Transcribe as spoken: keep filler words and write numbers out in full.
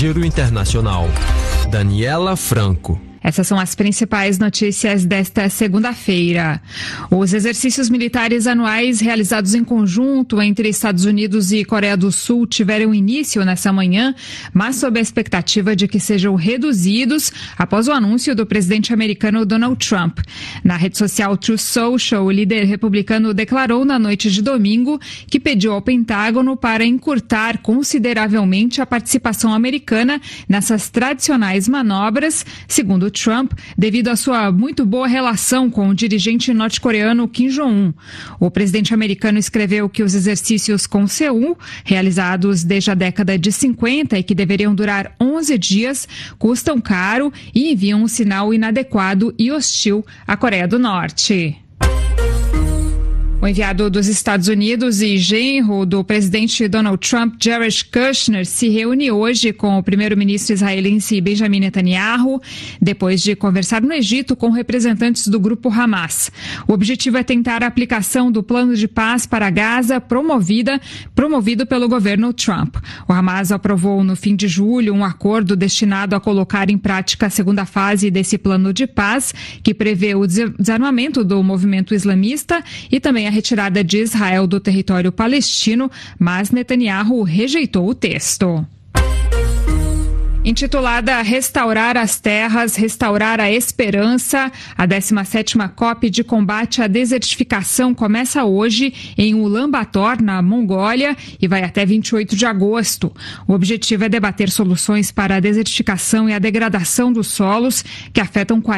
Giro Internacional. Daniela Franco. Essas são as principais notícias desta segunda-feira. Os exercícios militares anuais realizados em conjunto entre Estados Unidos e Coreia do Sul tiveram início nessa manhã, mas sob a expectativa de que sejam reduzidos após o anúncio do presidente americano Donald Trump. Na rede social Truth Social, o líder republicano declarou na noite de domingo que pediu ao Pentágono para encurtar consideravelmente a participação americana nessas tradicionais manobras, segundo Trump, devido à sua muito boa relação com o dirigente norte-coreano Kim Jong-un. O presidente americano escreveu que os exercícios com Seul, realizados desde a década de cinquenta e que deveriam durar onze dias, custam caro e enviam um sinal inadequado e hostil à Coreia do Norte. O enviado dos Estados Unidos e genro do presidente Donald Trump, Jared Kushner, se reúne hoje com o primeiro-ministro israelense Benjamin Netanyahu, depois de conversar no Egito com representantes do grupo Hamas. O objetivo é tentar a aplicação do plano de paz para Gaza promovida, promovido pelo governo Trump. O Hamas aprovou no fim de julho um acordo destinado a colocar em prática a segunda fase desse plano de paz, que prevê o desarmamento do movimento islamista e também a retirada de Israel do território palestino, mas Netanyahu rejeitou o texto. Intitulada Restaurar as Terras, Restaurar a Esperança, a décima sétima COP de combate à desertificação começa hoje em Ulaanbaatar, na Mongólia, e vai até vinte e oito de agosto. O objetivo é debater soluções para a desertificação e a degradação dos solos que afetam